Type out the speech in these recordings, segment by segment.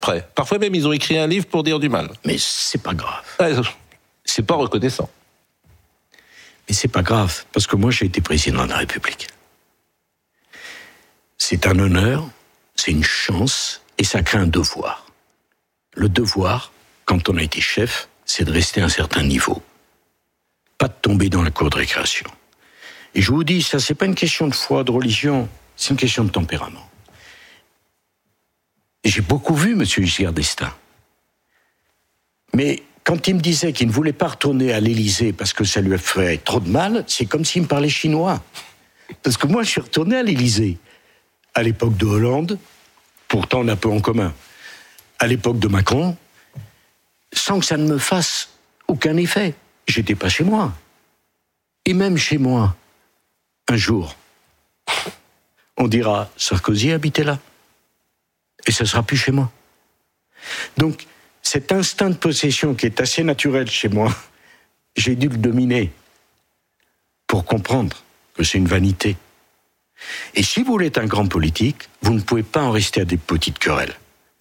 près. Parfois même, ils ont écrit un livre pour dire du mal. Mais c'est pas grave. C'est pas reconnaissant. Mais c'est pas grave, parce que moi, j'ai été président de la République. C'est un honneur, c'est une chance, et ça crée un devoir. Le devoir, quand on a été chef, c'est de rester à un certain niveau. Pas de tomber dans la cour de récréation. Et je vous dis, ça, c'est pas une question de foi, de religion, c'est une question de tempérament. J'ai beaucoup vu M. Giscard d'Estaing. Mais quand il me disait qu'il ne voulait pas retourner à l'Élysée parce que ça lui a fait trop de mal, c'est comme s'il me parlait chinois. Parce que moi, je suis retourné à l'Élysée. À l'époque de Hollande, pourtant on a peu en commun. À l'époque de Macron, sans que ça ne me fasse aucun effet. J'étais pas chez moi. Et même chez moi, un jour, on dira Sarkozy habitait là. Et ça sera plus chez moi. Donc, cet instinct de possession qui est assez naturel chez moi, j'ai dû le dominer pour comprendre que c'est une vanité. Et si vous voulez être un grand politique, vous ne pouvez pas en rester à des petites querelles.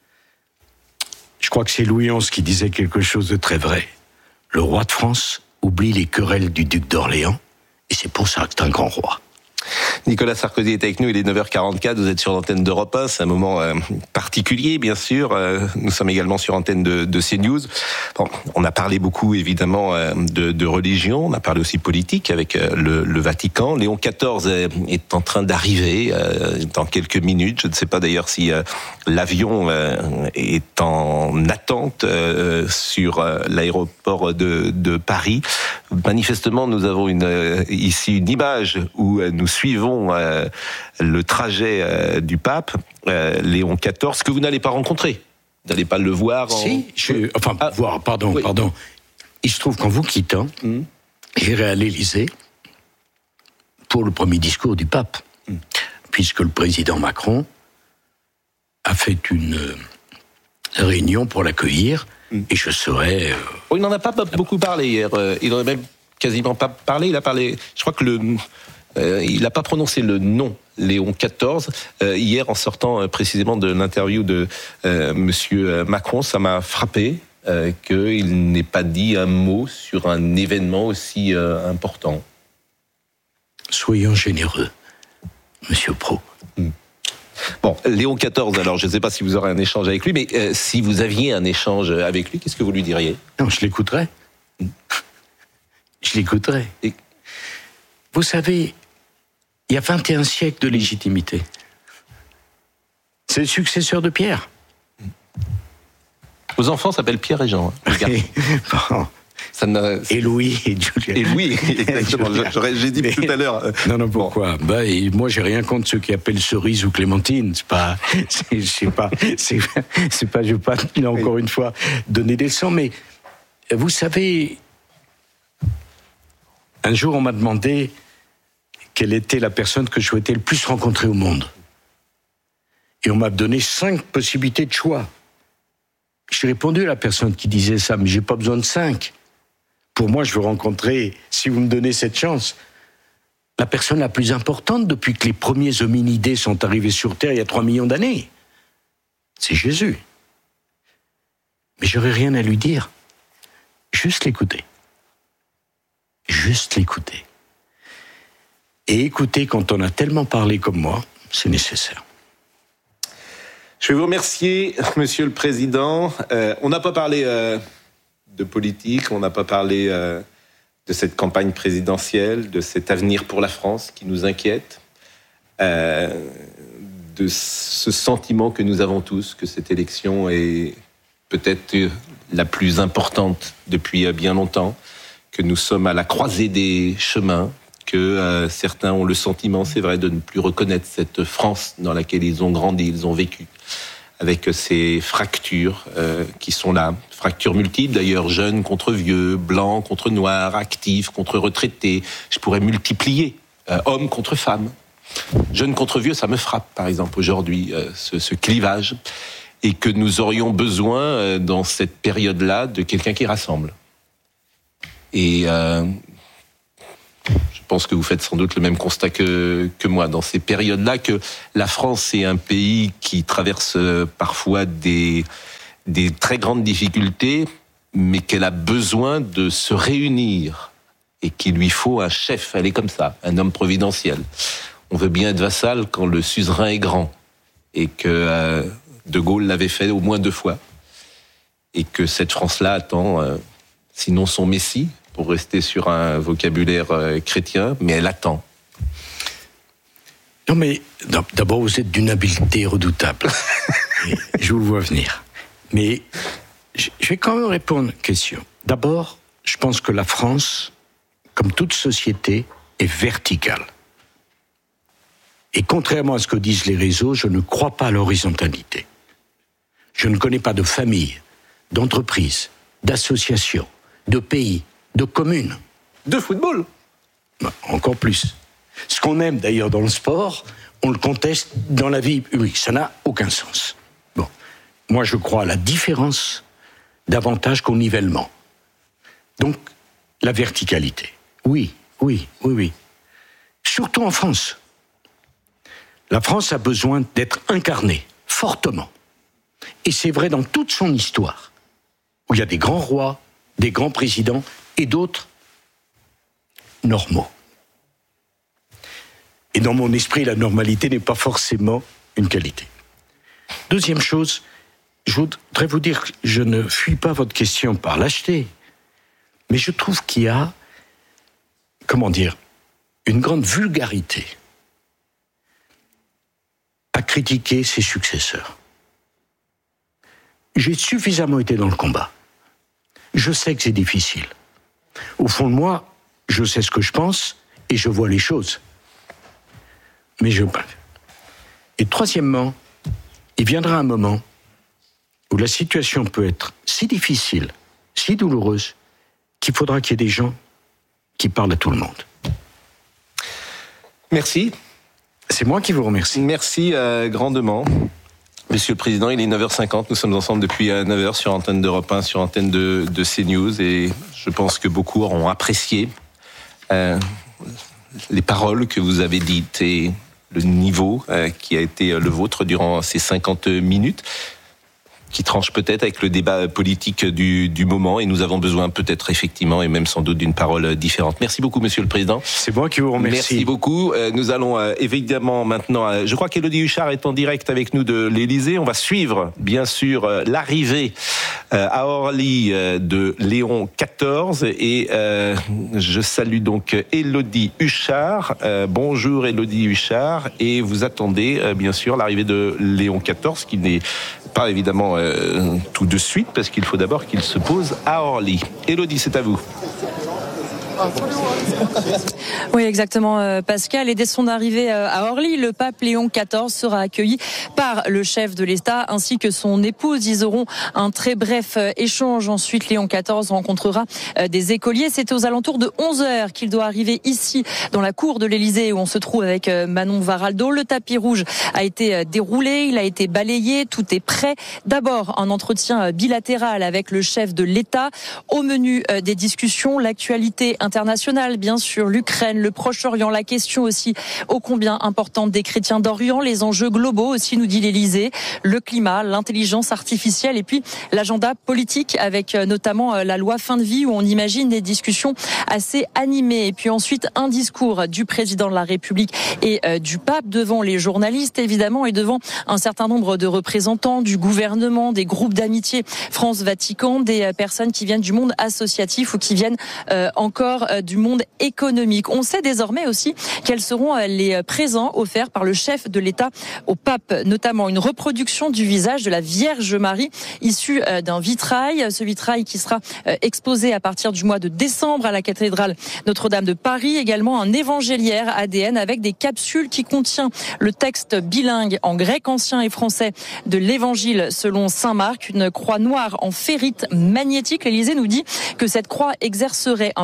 Je crois que c'est Louis XI qui disait quelque chose de très vrai. Le roi de France oublie les querelles du duc d'Orléans, et c'est pour ça que c'est un grand roi. Nicolas Sarkozy est avec nous, il est 9h44, vous êtes sur l'antenne d'Europe 1, c'est un moment particulier bien sûr, nous sommes également sur l'antenne de CNews. Bon, on a parlé beaucoup évidemment de religion, on a parlé aussi politique avec le Vatican. Léon XIV est en train d'arriver dans quelques minutes, je ne sais pas d'ailleurs si l'avion est en attente sur l'aéroport de Paris. Manifestement, nous avons ici une image où nous suivons le trajet du pape, Léon XIV, que vous n'allez pas rencontrer. Vous n'allez pas le voir voir, pardon. Il se trouve qu'en vous quittant, j'irai à l'Élysée pour le premier discours du pape, puisque le président Macron a fait une réunion pour l'accueillir, et je serai... Il n'en a pas beaucoup parlé hier, il n'en a même quasiment pas parlé, il a parlé... Je crois que il n'a pas prononcé le nom Léon XIV hier en sortant précisément de l'interview de Monsieur Macron. Ça m'a frappé qu'il n'ait pas dit un mot sur un événement aussi important. Soyons généreux, Monsieur Pro. Bon, Léon XIV, alors je ne sais pas si vous aurez un échange avec lui, mais si vous aviez un échange avec lui, qu'est-ce que vous lui diriez ? Non, je l'écouterais. Je l'écouterais. Et... Vous savez, il y a 21 siècles de légitimité. C'est le successeur de Pierre. Vos enfants s'appellent Pierre et Jean. Bon. Et Louis et Julien. Et Louis, exactement. J'ai dit tout à l'heure. Non, pourquoi ? Moi, j'ai rien contre ceux qui appellent Cerise ou Clémentine. Je veux pas, là, encore une fois, donner des leçons. Mais vous savez, un jour, on m'a demandé quelle était la personne que je souhaitais le plus rencontrer au monde. Et on m'a donné 5 possibilités de choix. J'ai répondu à la personne qui disait ça, mais j'ai pas besoin de 5. Pour moi, je veux rencontrer, si vous me donnez cette chance, la personne la plus importante depuis que les premiers hominidés sont arrivés sur Terre il y a 3 millions d'années. C'est Jésus. Mais j'aurais rien à lui dire. Juste l'écouter. Juste l'écouter. Et écouter quand on a tellement parlé comme moi, c'est nécessaire. Je vais vous remercier, Monsieur le Président. On n'a pas parlé de politique, on n'a pas parlé de cette campagne présidentielle, de cet avenir pour la France qui nous inquiète, de ce sentiment que nous avons tous, que cette élection est peut-être la plus importante depuis bien longtemps, que nous sommes à la croisée des chemins, que certains ont le sentiment, c'est vrai, de ne plus reconnaître cette France dans laquelle ils ont grandi, ils ont vécu, avec ces fractures qui sont là, fractures multiples d'ailleurs, jeunes contre vieux, blancs contre noirs, actifs contre retraités, je pourrais multiplier, hommes contre femmes, jeunes contre vieux, ça me frappe par exemple aujourd'hui, ce clivage, et que nous aurions besoin dans cette période-là de quelqu'un qui rassemble. Et je pense que vous faites sans doute le même constat que moi dans ces périodes-là, que la France est un pays qui traverse parfois des très grandes difficultés, mais qu'elle a besoin de se réunir et qu'il lui faut un chef. Elle est comme ça, un homme providentiel. On veut bien être vassal quand le suzerain est grand, et que De Gaulle l'avait fait au moins 2 fois, et que cette France-là attend, sinon son Messie, pour rester sur un vocabulaire chrétien, mais elle attend. Non mais, d'abord vous êtes d'une habileté redoutable. Je vous le vois venir. Mais je vais quand même répondre à une question. D'abord, je pense que la France, comme toute société, est verticale. Et contrairement à ce que disent les réseaux, je ne crois pas à l'horizontalité. Je ne connais pas de famille, d'entreprise, d'association, de pays, de communes. De football. Encore plus. Ce qu'on aime d'ailleurs dans le sport, on le conteste dans la vie publique. Ça n'a aucun sens. Bon. Moi, je crois à la différence davantage qu'au nivellement. Donc, la verticalité. Oui. Surtout en France. La France a besoin d'être incarnée, fortement. Et c'est vrai dans toute son histoire, où il y a des grands rois, des grands présidents et d'autres normaux. Et dans mon esprit, la normalité n'est pas forcément une qualité. Deuxième chose, je voudrais vous dire que je ne fuis pas votre question par lâcheté, mais je trouve qu'il y a, une grande vulgarité à critiquer ses successeurs. J'ai suffisamment été dans le combat. Je sais que c'est difficile. Au fond de moi, je sais ce que je pense et je vois les choses. Mais je... Et troisièmement, il viendra un moment où la situation peut être si difficile, si douloureuse, qu'il faudra qu'il y ait des gens qui parlent à tout le monde. Merci. C'est moi qui vous remercie. Merci grandement. Monsieur le Président, il est 9h50, nous sommes ensemble depuis 9h sur antenne d'Europe 1, sur antenne de CNews, et je pense que beaucoup auront apprécié les paroles que vous avez dites et le niveau qui a été le vôtre durant ces 50 minutes, qui tranche peut-être avec le débat politique du moment, et nous avons besoin peut-être effectivement et même sans doute d'une parole différente. Merci beaucoup, Monsieur le Président. C'est moi qui vous remercie. Merci beaucoup. Nous allons évidemment maintenant, je crois qu'Élodie Huchard est en direct avec nous de l'Élysée. On va suivre bien sûr l'arrivée à Orly de Léon XIV, et je salue donc Élodie Huchard. Bonjour Élodie Huchard, et vous attendez bien sûr l'arrivée de Léon XIV, qui n'est pas évidemment tout de suite, parce qu'il faut d'abord qu'il se pose à Orly. Élodie, c'est à vous. Oui, exactement, Pascal. Et dès son arrivée à Orly, le pape Léon XIV sera accueilli par le chef de l'État ainsi que son épouse. Ils auront un très bref échange. Ensuite, Léon XIV rencontrera des écoliers. C'est aux alentours de 11h qu'il doit arriver ici, dans la cour de l'Élysée, où on se trouve avec Manon Varaldo. Le tapis rouge a été déroulé, il a été balayé, tout est prêt. D'abord, un entretien bilatéral avec le chef de l'État. Au menu des discussions, l'actualité internationale, bien sûr, l'Ukraine, le Proche-Orient, la question aussi ô combien importante des chrétiens d'Orient, les enjeux globaux aussi, nous dit l'Élysée, le climat, l'intelligence artificielle, et puis l'agenda politique avec notamment la loi fin de vie, où on imagine des discussions assez animées. Et puis ensuite, un discours du président de la République et du pape devant les journalistes, évidemment, et devant un certain nombre de représentants du gouvernement, des groupes d'amitié France-Vatican, des personnes qui viennent du monde associatif ou qui viennent encore du monde économique. On sait désormais aussi quels seront les présents offerts par le chef de l'État au pape, notamment une reproduction du visage de la Vierge Marie issue d'un vitrail, ce vitrail qui sera exposé à partir du mois de décembre à la cathédrale Notre-Dame de Paris, également un évangéliaire ADN avec des capsules qui contient le texte bilingue en grec ancien et français de l'évangile selon saint Marc, une croix noire en ferrite magnétique. L'Élysée nous dit que cette croix exercerait un fort pouvoir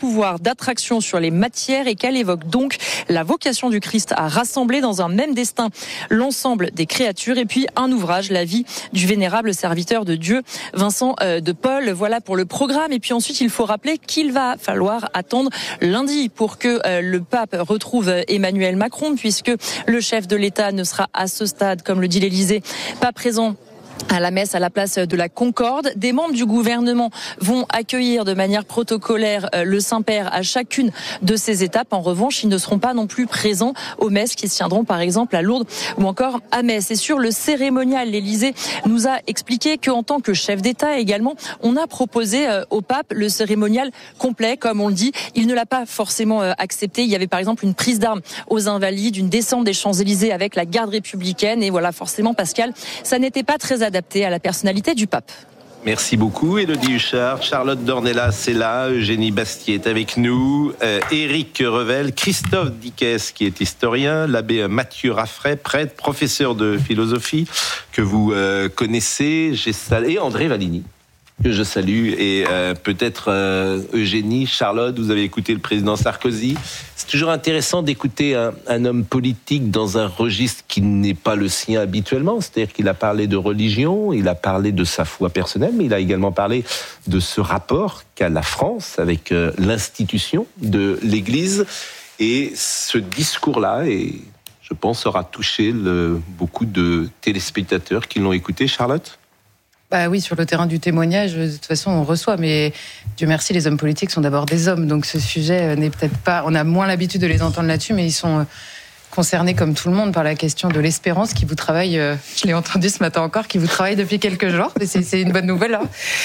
pouvoir d'attraction sur les matières et qu'elle évoque donc la vocation du Christ à rassembler dans un même destin l'ensemble des créatures. Et puis un ouvrage, La vie du vénérable serviteur de Dieu, Vincent de Paul. Voilà pour le programme. Et puis ensuite, il faut rappeler qu'il va falloir attendre lundi pour que le pape retrouve Emmanuel Macron, puisque le chef de l'État ne sera à ce stade, comme le dit l'Élysée, pas présent à la messe à la place de la Concorde. Des membres du gouvernement vont accueillir de manière protocolaire le Saint-Père à chacune de ces étapes. En revanche, ils ne seront pas non plus présents aux messes qui se tiendront par exemple à Lourdes ou encore à Metz. Et sur le cérémonial, l'Élysée nous a expliqué qu'en tant que chef d'État également, on a proposé au pape le cérémonial complet, comme on le dit. Il ne l'a pas forcément accepté. Il y avait par exemple une prise d'armes aux Invalides, une descente des Champs-Élysées avec la garde républicaine. Et voilà, forcément, Pascal, ça n'était pas très adapté à la personnalité du pape. Merci beaucoup, Élodie Huchard. Charlotte Dornelas est là, Eugénie Bastier est avec nous, Éric Revel, Christophe Dickès qui est historien, l'abbé Mathieu Raffray, prêtre, professeur de philosophie que vous connaissez, et André Valigny que je salue, et peut-être Eugénie, Charlotte, vous avez écouté le président Sarkozy. C'est toujours intéressant d'écouter un homme politique dans un registre qui n'est pas le sien habituellement, c'est-à-dire qu'il a parlé de religion, il a parlé de sa foi personnelle, mais il a également parlé de ce rapport qu'a la France avec l'institution de l'Église, et ce discours-là, et je pense, aura touché beaucoup de téléspectateurs qui l'ont écouté. Charlotte ? Bah oui, sur le terrain du témoignage, de toute façon, on reçoit, mais Dieu merci, les hommes politiques sont d'abord des hommes, donc ce sujet n'est peut-être pas... On a moins l'habitude de les entendre là-dessus, mais ils sont concernés comme tout le monde par la question de l'espérance qui vous travaille, je l'ai entendu ce matin encore, qui vous travaille depuis quelques jours, mais c'est une bonne nouvelle.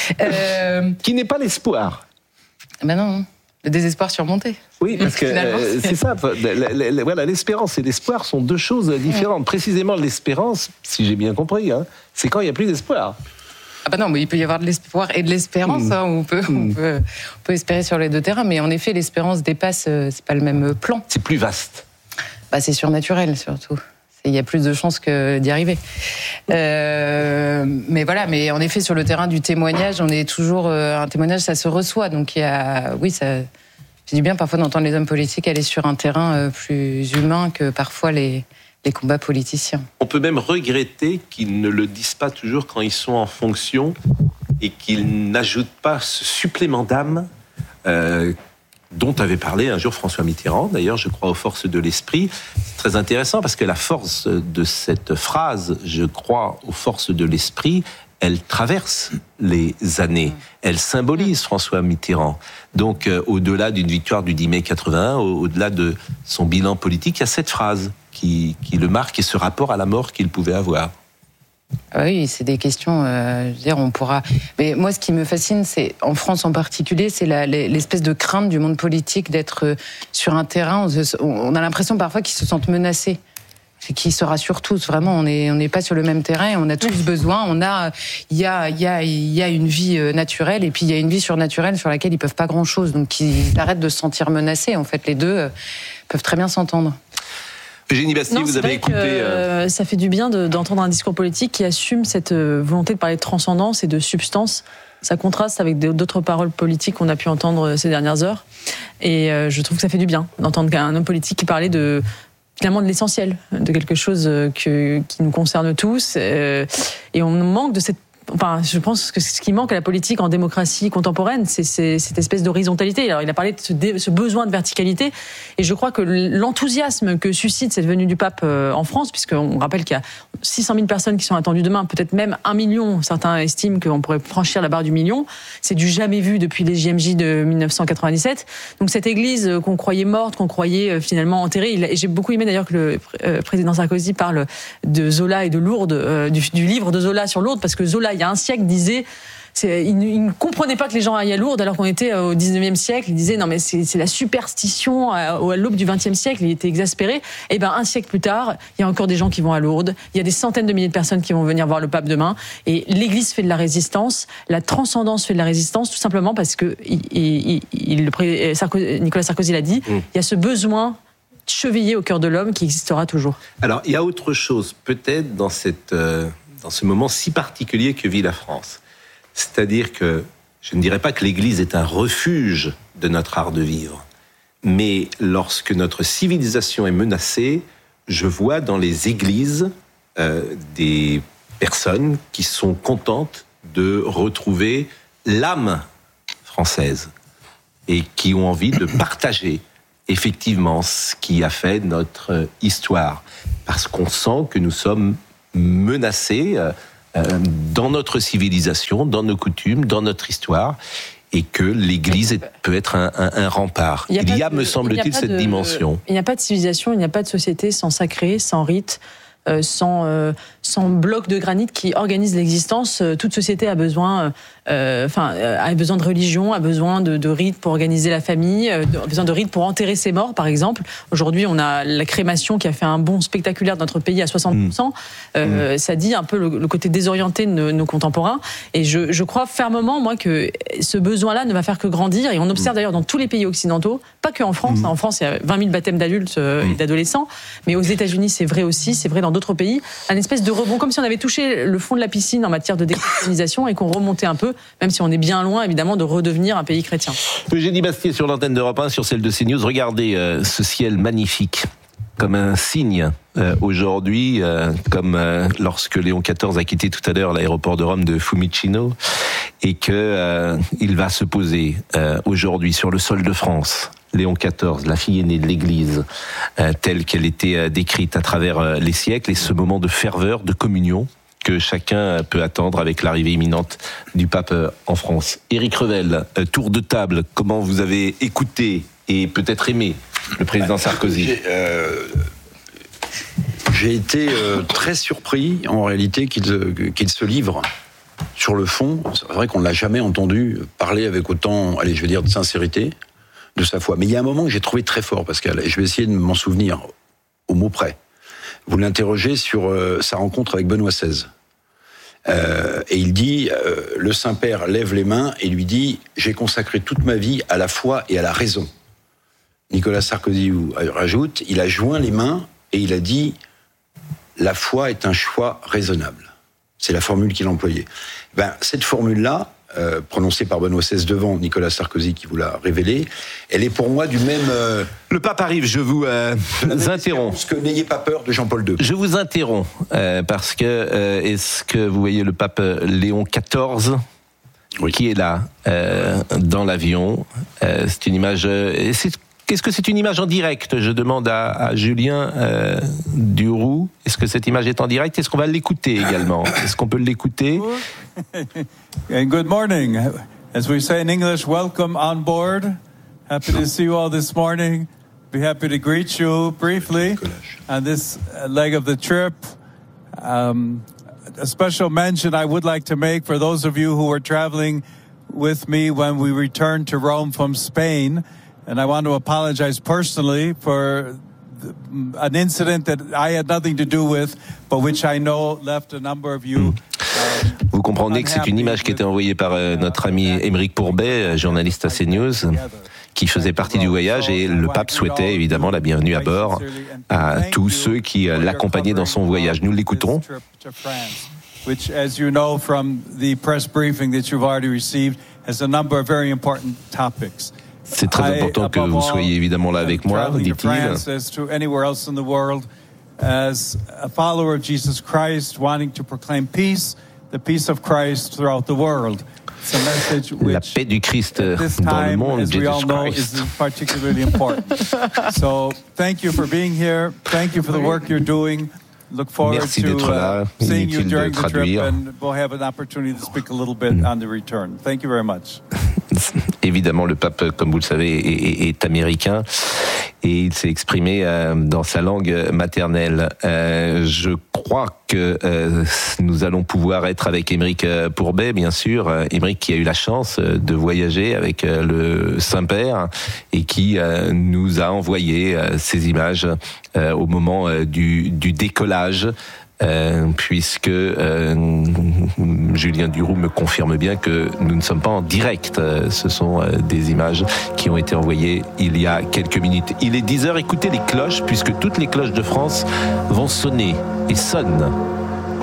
Hein. Qui n'est pas l'espoir. Ben non, le désespoir surmonté. Oui, parce que c'est ça. Voilà, l'espérance et l'espoir sont deux choses différentes. Précisément, l'espérance, si j'ai bien compris, hein, c'est quand il n'y a plus d'espoir. Ah bah non, mais il peut y avoir de l'espoir et de l'espérance. Hein, on peut espérer sur les deux terrains, mais en effet, l'espérance dépasse. C'est pas le même plan. C'est plus vaste. Bah, c'est surnaturel surtout. Il y a plus de chances que d'y arriver. Mais voilà, mais en effet, sur le terrain du témoignage, on est toujours un témoignage, ça se reçoit. Donc il y a, oui, ça fait du bien parfois d'entendre les hommes politiques aller sur un terrain plus humain que parfois les combats politiciens. On peut même regretter qu'ils ne le disent pas toujours quand ils sont en fonction et qu'ils n'ajoutent pas ce supplément d'âme dont avait parlé un jour François Mitterrand, d'ailleurs, je crois aux forces de l'esprit. C'est très intéressant parce que la force de cette phrase, je crois aux forces de l'esprit, elle traverse les années. Elle symbolise François Mitterrand. Donc, au-delà d'une victoire du 10 mai 81, au-delà de son bilan politique, il y a cette phrase qui le marque et ce rapport à la mort qu'il pouvait avoir. Oui, c'est des questions, je veux dire, on pourra... Mais moi, ce qui me fascine, c'est, en France en particulier, c'est l'espèce de crainte du monde politique d'être sur un terrain. On a l'impression parfois qu'ils se sentent menacés. Qui se rassurent tous, vraiment, on n'est pas sur le même terrain, on a tous besoin, il y a une vie naturelle et puis il y a une vie surnaturelle sur laquelle ils peuvent pas grand-chose, donc ils arrêtent de se sentir menacés, en fait, les deux peuvent très bien s'entendre. Eugénie Bastier, vous avez écouté... Ça fait du bien d'entendre un discours politique qui assume cette volonté de parler de transcendance et de substance. Ça contraste avec d'autres paroles politiques qu'on a pu entendre ces dernières heures, et je trouve que ça fait du bien d'entendre un homme politique qui parlait finalement de l'essentiel, de quelque chose qui nous concerne tous. Et on manque de cette... Enfin, je pense que ce qui manque à la politique en démocratie contemporaine, c'est cette espèce d'horizontalité. Alors, il a parlé de ce besoin de verticalité, et je crois que l'enthousiasme que suscite cette venue du pape en France, puisqu'on rappelle qu'il y a 600 000 personnes qui sont attendues demain, peut-être même 1 million, certains estiment qu'on pourrait franchir la barre du million, c'est du jamais vu depuis les JMJ de 1997. Donc cette église qu'on croyait morte, qu'on croyait finalement enterrée, et j'ai beaucoup aimé d'ailleurs que le président Sarkozy parle de Zola et de Lourdes, du livre de Zola sur Lourdes, parce que Zola, il y a un siècle, disait... Il ne comprenait pas que les gens aillent à Lourdes alors qu'on était au 19e siècle. Il disait non mais c'est la superstition à l'aube du 20e siècle. Il était exaspéré. Et ben un siècle plus tard, il y a encore des gens qui vont à Lourdes. Il y a des centaines de milliers de personnes qui vont venir voir le pape demain. Et l'Église fait de la résistance. La transcendance fait de la résistance, tout simplement parce que Nicolas Sarkozy l'a dit. Il y a ce besoin chevillé au cœur de l'homme qui existera toujours. Alors il y a autre chose peut-être dans ce moment si particulier que vit la France. C'est-à-dire que Je ne dirais pas que l'Église est un refuge de notre art de vivre. Mais lorsque notre civilisation est menacée, je vois dans les églises des personnes qui sont contentes de retrouver l'âme française et qui ont envie de partager effectivement ce qui a fait notre histoire. Parce qu'on sent que nous sommes menacés dans notre civilisation, dans nos coutumes, dans notre histoire, et que l'Église peut être un rempart. Il y a, me semble-t-il, cette dimension. Il n'y a pas de civilisation, il n'y a pas de société sans sacré, sans rite, sans bloc de granit qui organise l'existence. Toute société a besoin, a besoin de religion, a besoin de rites pour organiser la famille, a besoin de rites pour enterrer ses morts, par exemple. Aujourd'hui, on a la crémation qui a fait un bond spectaculaire dans notre pays à 60%. Ça dit un peu le côté désorienté de nos contemporains. Et je crois fermement, moi, que ce besoin-là ne va faire que grandir. Et on observe d'ailleurs dans tous les pays occidentaux, pas que en France. En France, il y a 20 000 baptêmes d'adultes et d'adolescents. Mais aux États-Unis, c'est vrai aussi. C'est vrai dans d'autres pays. Un espèce de rebond, comme si on avait touché le fond de la piscine en matière de déchristianisation et qu'on remontait un peu, même si on est bien loin, évidemment, de redevenir un pays chrétien. Eugénie Bastier sur l'antenne d'Europe 1, sur celle de CNews. Regardez ce ciel magnifique, comme un signe aujourd'hui, comme lorsque Léon XIV a quitté tout à l'heure l'aéroport de Rome de Fiumicino, et que il va se poser aujourd'hui sur le sol de France. Léon XIV, la fille aînée de l'Église, telle qu'elle était décrite à travers les siècles, et ce moment de ferveur, de communion que chacun peut attendre avec l'arrivée imminente du pape en France. Éric Revel, tour de table, comment vous avez écouté et peut-être aimé le président Sarkozy? J'ai été très surpris, en réalité, qu'il se livre sur le fond. C'est vrai qu'on ne l'a jamais entendu parler avec autant, de sincérité de sa foi. Mais il y a un moment que j'ai trouvé très fort, Pascal, et je vais essayer de m'en souvenir au mot près. Vous l'interrogez sur sa rencontre avec Benoît XVI. Et il dit, le Saint-Père lève les mains et lui dit « J'ai consacré toute ma vie à la foi et à la raison ». Nicolas Sarkozy rajoute, il a joint les mains et il a dit « La foi est un choix raisonnable ». C'est la formule qu'il employait. Cette formule-là, prononcée par Benoît XVI devant Nicolas Sarkozy qui vous l'a révélée, elle est pour moi du même... Le pape arrive, je vous interromps. Parce que n'ayez pas peur de Jean-Paul II. Je vous interromps, parce que est-ce que vous voyez le pape Léon XIV qui est là, dans l'avion? C'est une image... Est-ce que c'est une image en direct? Je demande à Julien Duroux. Est-ce que cette image est en direct? Est-ce qu'on va l'écouter également? Est-ce qu'on peut l'écouter? And good morning. As we say in English, welcome on board. Happy to see you all this morning. Be happy to greet you briefly on this leg of the trip. A special mention I would like to make for those of you who were traveling with me when we returned to Rome from Spain. And I want to apologize personally for an incident that I had nothing to do with, but which I know left a number of you. Vous comprenez que c'est une image qui était envoyée par notre ami Aymeric Pourbet, journaliste à CNews, qui faisait partie du voyage, et le pape souhaitait évidemment la bienvenue à bord à tous ceux qui l'accompagnaient dans son voyage. Nous l'écoutons. Which, as you know from the press briefing that you've already received, has a number of very important topics. C'est très important que vous soyez évidemment là avec moi, dit-il. As a follower of Jesus Christ, wanting to proclaim peace, the peace of Christ throughout the world. It's a message which, la paix du Christ dans le monde, as we all know, is particularly important. So, thank you for being here. Thank you for the work you're doing. Look forward to seeing you during the trip, and we'll have an opportunity to speak a little bit on the return. Thank you very much. Évidemment, le pape, comme vous le savez, est américain, et il s'est exprimé dans sa langue maternelle. Je crois que nous allons pouvoir être avec Aymeric Pourbet, bien sûr. Aymeric qui a eu la chance de voyager avec le Saint-Père et qui nous a envoyé ces images au moment du décollage. Puisque Julien Duroux me confirme bien que nous ne sommes pas en direct. Ce sont des images qui ont été envoyées il y a quelques minutes. Il est 10h, écoutez les cloches, puisque toutes les cloches de France vont sonner et sonnent.